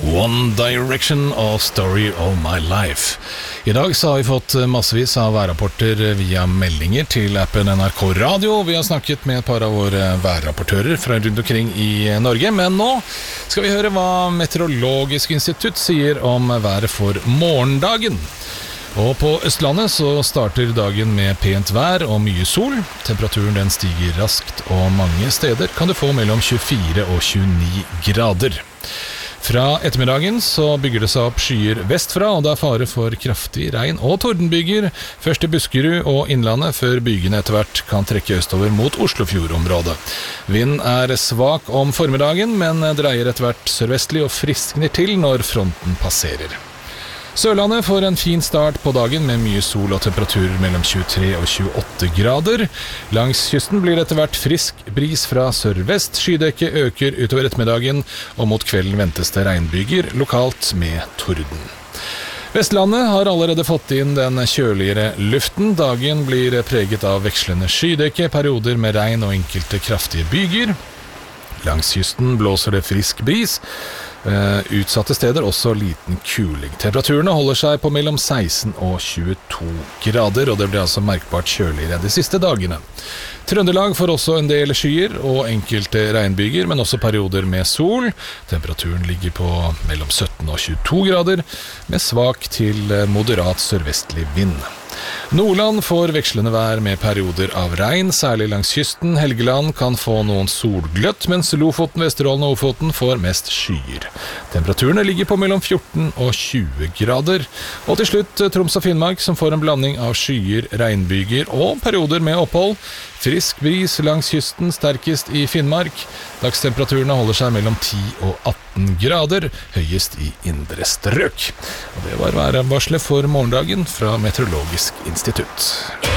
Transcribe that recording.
One Direction og Story of My Life. I dag så har vi fått massevis av værrapporter via meldinger til appen NRK Radio. Vi har snakket med et par av våre værrapportører fra rundt omkring i Norge, men nå skal vi høre hva Meteorologisk institutt sier om været for morgendagen. Og på Østlandet så starter dagen med pent vær og mye sol. Temperaturen den stiger raskt, og mange steder kan du få mellom 24 og 29 grader. Fra ettermiddagen så bygger det seg opp skyer vestfra, og det er fare for kraftig regn og tordenbyger, først i Buskerud og Innlandet, før bygene etter hvert kan trekke østover mot Oslofjordområdet. Vinden er svak om formiddagen, men dreier etter hvert sørvestlig og friskner til når fronten passerer. Sørlandet får en fin start på dagen med mye sol og temperaturer mellom 23 og 28 grader. Langs kysten blir det etter hvert frisk bris fra sørvest. Skydekket øker utover ettermiddagen, og mot kvelden ventes det regnbyger, lokalt med torden. Vestlandet har allerede fått inn den kjøligere luften. Dagen blir preget av vekslende skydekke, perioder med regn og enkelte kraftige byger. Langs kysten blåser det frisk bris. Utsatte steder også liten kuling. Temperaturene holder seg på mellom 16 og 22 grader, og det blir altså merkbart kjøligere de siste dagene. Trøndelag får også en del skyer og enkelte regnbyger, men også perioder med sol. Temperaturen ligger på mellom 17 og 22 grader, med svak til moderat sørvestlig vind. Nordland får vekslende vær med perioder av regn, særlig langs kysten. Helgeland kan få noen solgløtt, mens Lofoten, Vesterålen og Ofoten får mest skyer. Temperaturene ligger på mellom 14 og 20 grader. Og til slutt Troms og Finnmark, som får en blanding av skyer, regnbyger og perioder med opphold. Frisk bris langs kysten, sterkest i Finnmark. Dagstemperaturene holder seg mellom 10 og 18 grader, høyest i indre strøk. Og det var værvarselet for morgendagen fra Meteorologisk institutt.